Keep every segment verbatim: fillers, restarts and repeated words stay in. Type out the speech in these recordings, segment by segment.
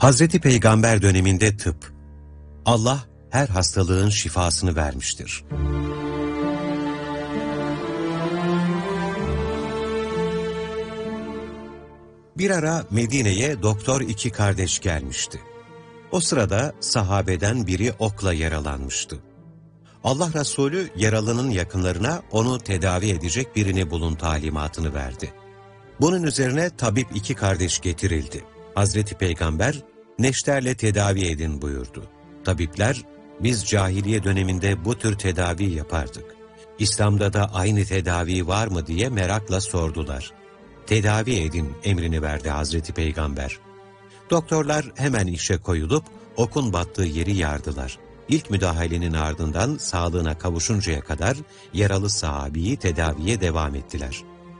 Hazreti Peygamber döneminde tıp, Allah her hastalığın şifasını vermiştir. Bir ara Medine'ye doktor iki kardeş gelmişti. O sırada sahabeden biri okla yaralanmıştı. Allah Resulü yaralının yakınlarına onu tedavi edecek birini bulun talimatını verdi. Bunun üzerine tabip iki kardeş getirildi. Hazreti Peygamber, neşterle tedavi edin buyurdu. Tabipler, biz cahiliye döneminde bu tür tedavi yapardık. İslam'da da aynı tedavi var mı diye merakla sordular. Tedavi edin emrini verdi Hazreti Peygamber. Doktorlar hemen işe koyulup okun battığı yeri yardılar. İlk müdahalenin ardından sağlığına kavuşuncaya kadar yaralı sahabiyi tedaviye devam ettiler.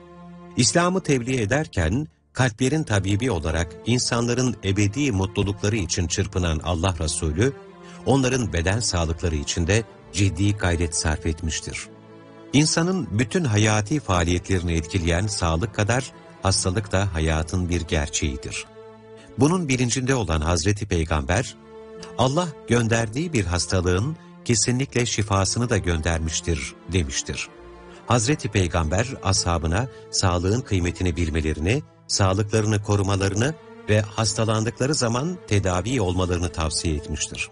İslam'ı tebliğ ederken kalplerin tabibi olarak insanların ebedi mutlulukları için çırpınan Allah Resulü, onların beden sağlıkları için de ciddi gayret sarf etmiştir. İnsanın bütün hayati faaliyetlerini etkileyen sağlık kadar hastalık da hayatın bir gerçeğidir. Bunun bilincinde olan Hazreti Peygamber, Allah gönderdiği bir hastalığın kesinlikle şifasını da göndermiştir demiştir. Hazreti Peygamber ashabına sağlığın kıymetini bilmelerini, sağlıklarını korumalarını ve hastalandıkları zaman tedavi olmalarını tavsiye etmiştir.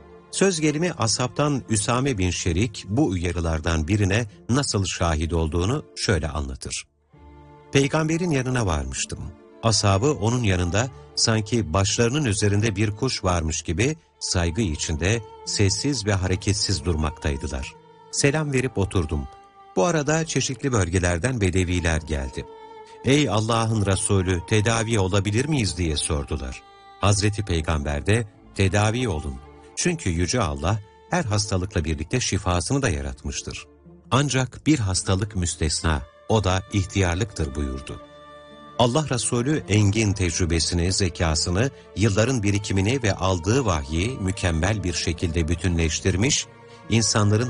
Söz gelimi ashabtan Üsame bin Şerik bu uyarılardan birine nasıl şahit olduğunu şöyle anlatır. Peygamberin yanına varmıştım. Ashabı onun yanında sanki başlarının üzerinde bir kuş varmış gibi saygı içinde sessiz ve hareketsiz durmaktaydılar. Selam verip oturdum. Bu arada çeşitli bölgelerden bedeviler geldi. Ey Allah'ın Resulü, tedavi olabilir miyiz diye sordular. Hazreti Peygamber de tedavi olun. Çünkü Yüce Allah her hastalıkla birlikte şifasını da yaratmıştır. Ancak bir hastalık müstesna, o da ihtiyarlıktır buyurdu. Allah Resulü engin tecrübesini, zekasını, yılların birikimini ve aldığı vahyi mükemmel bir şekilde bütünleştirmiş, insanların